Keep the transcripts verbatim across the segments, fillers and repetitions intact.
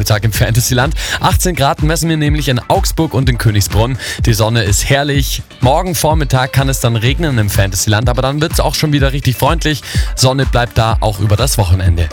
Mittwochnachmittag im Fantasyland. achtzehn Grad messen wir nämlich in Augsburg und in Königsbrunn. Die Sonne ist herrlich. Morgen Vormittag kann es dann regnen im Fantasyland, aber dann wird es auch schon wieder richtig freundlich. Sonne bleibt da auch über das Wochenende.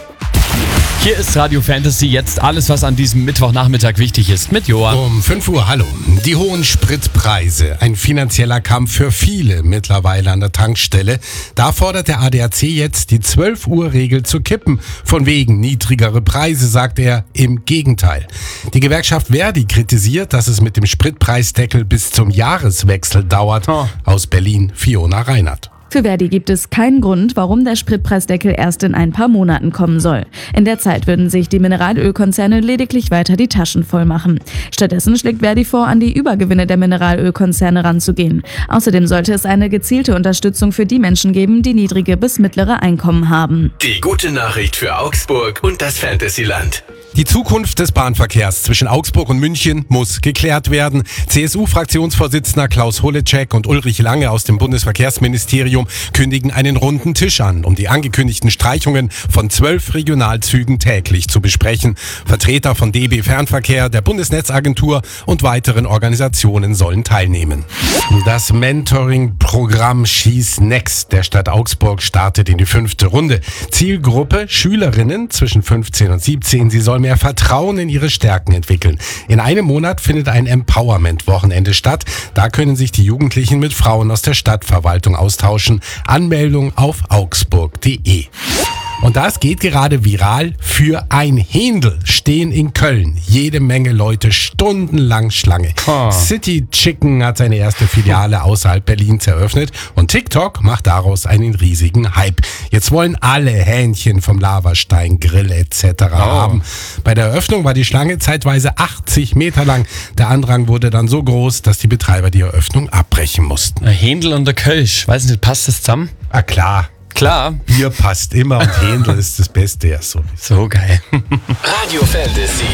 Hier ist Radio Fantasy, jetzt alles, was an diesem Mittwochnachmittag wichtig ist, mit Joa. Um fünf Uhr, hallo. Die hohen Spritpreise, ein finanzieller Kampf für viele mittlerweile an der Tankstelle. Da fordert der A D A C jetzt, die zwölf Uhr Regel zu kippen. Von wegen niedrigere Preise, sagt er, im Gegenteil. Die Gewerkschaft Verdi kritisiert, dass es mit dem Spritpreisdeckel bis zum Jahreswechsel dauert. Oh. Aus Berlin, Fiona Reinhardt. Für Verdi gibt es keinen Grund, warum der Spritpreisdeckel erst in ein paar Monaten kommen soll. In der Zeit würden sich die Mineralölkonzerne lediglich weiter die Taschen voll machen. Stattdessen schlägt Verdi vor, an die Übergewinne der Mineralölkonzerne ranzugehen. Außerdem sollte es eine gezielte Unterstützung für die Menschen geben, die niedrige bis mittlere Einkommen haben. Die gute Nachricht für Augsburg und das Fantasyland. Die Zukunft des Bahnverkehrs zwischen Augsburg und München muss geklärt werden. C S U-Fraktionsvorsitzender Klaus Holecek und Ulrich Lange aus dem Bundesverkehrsministerium kündigen einen runden Tisch an, um die angekündigten Streichungen von zwölf Regionalzügen täglich zu besprechen. Vertreter von D B Fernverkehr, der Bundesnetzagentur und weiteren Organisationen sollen teilnehmen. Das Mentoring-Programm Schieß Next der Stadt Augsburg startet in die fünfte Runde. Zielgruppe Schülerinnen zwischen fünfzehn und siebzehn. Sie sollen mehr Vertrauen in ihre Stärken entwickeln. In einem Monat findet ein Empowerment-Wochenende statt. Da können sich die Jugendlichen mit Frauen aus der Stadtverwaltung austauschen. Anmeldung auf augsburg punkt de. Und das geht gerade viral. Für ein Händel stehen in Köln jede Menge Leute stundenlang Schlange. Oh. City Chicken hat seine erste Filiale außerhalb Berlins eröffnet und TikTok macht daraus einen riesigen Hype. Jetzt wollen alle Hähnchen vom Lavastein, Grill et cetera Oh. haben. Bei der Eröffnung war die Schlange zeitweise achtzig Meter lang. Der Andrang wurde dann so groß, dass die Betreiber die Eröffnung abbrechen mussten. Ein Händel und der Kölsch, weiß nicht, passt das zusammen? Ah klar. Klar. Bier passt immer und Händel ist das Beste. Ja, so. So geil. Radio Fantasy.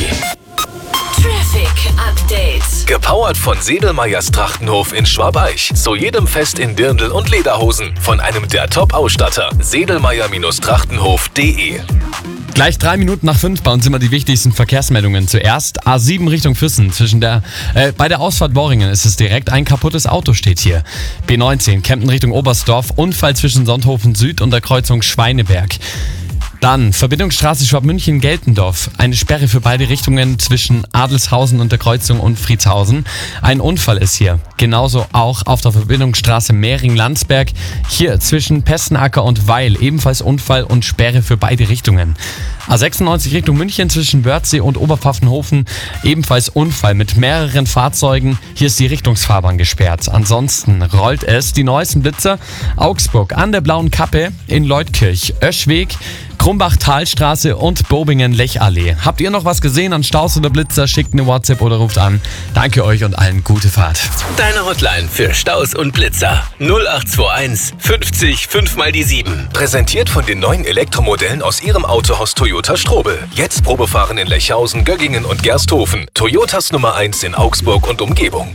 Traffic Update. Gepowert von Sedelmeyers Trachtenhof in Schwabeich. Zu jedem Fest in Dirndl und Lederhosen. Von einem der Top-Ausstatter. Sedelmeyer Trachtenhof punkt de. Gleich drei Minuten nach fünf bei uns immer die wichtigsten Verkehrsmeldungen. Zuerst A sieben Richtung Füssen. Zwischen der, äh, bei der Ausfahrt Worringen ist es direkt. Ein kaputtes Auto steht hier. B neunzehn, Kempten Richtung Oberstdorf. Unfall zwischen Sonthofen Süd und der Kreuzung Schweineberg. Dann Verbindungsstraße Schwabmünchen-Geltendorf. Eine Sperre für beide Richtungen zwischen Adelshausen und der Kreuzung und Friedshausen. Ein Unfall ist hier. Genauso auch auf der Verbindungsstraße Mehring-Landsberg. Hier zwischen Pessenacker und Weil. Ebenfalls Unfall und Sperre für beide Richtungen. A sechsundneunzig Richtung München zwischen Wörthsee und Oberpfaffenhofen. Ebenfalls Unfall mit mehreren Fahrzeugen. Hier ist die Richtungsfahrbahn gesperrt. Ansonsten rollt es die neuesten Blitzer. Augsburg an der Blauen Kappe in Leutkirch. Öschweg, Krumbach-Talstraße und Bobingen-Lechallee. Habt ihr noch was gesehen an Staus oder Blitzer? Schickt eine WhatsApp oder ruft an. Danke euch und allen gute Fahrt. Deine Hotline für Staus und Blitzer. null acht zwei eins fünfzig fünf mal die sieben. Präsentiert von den neuen Elektromodellen aus ihrem Autohaus Toyota Strobel. Jetzt Probefahren in Lechhausen, Göggingen und Gersthofen. Toyotas Nummer eins in Augsburg und Umgebung.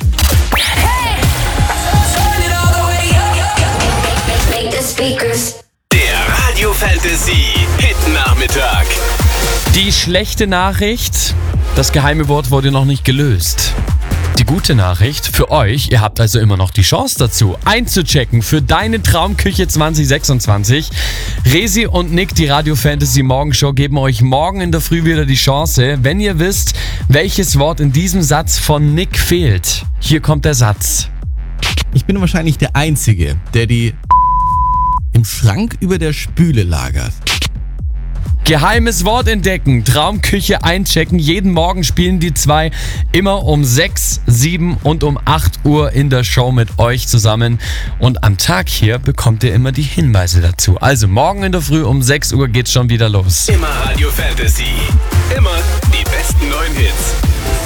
Der Radio Fantasy Hit Nachmittag. Die schlechte Nachricht, das geheime Wort wurde noch nicht gelöst. Die gute Nachricht für euch, ihr habt also immer noch die Chance dazu, einzuchecken für deine Traumküche zwanzig sechsundzwanzig. Resi und Nick, die Radio Fantasy Morgenshow, geben euch morgen in der Früh wieder die Chance, wenn ihr wisst, welches Wort in diesem Satz von Nick fehlt. Hier kommt der Satz. Ich bin wahrscheinlich der Einzige, der die im Schrank über der Spüle lagert. Geheimes Wort entdecken, Traumküche einchecken. Jeden Morgen spielen die zwei immer um sechs, sieben und um acht Uhr in der Show mit euch zusammen. Und am Tag hier bekommt ihr immer die Hinweise dazu. Also morgen in der Früh um sechs Uhr geht's schon wieder los. Immer Radio Fantasy. Immer die besten neuen Hits.